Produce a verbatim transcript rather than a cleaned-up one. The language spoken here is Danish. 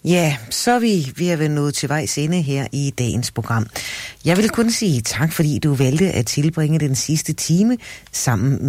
Ja, så er vi ved at være nået til vejs ende her i dagens program. Jeg vil kun sige tak, fordi du valgte at tilbringe den sidste time sammen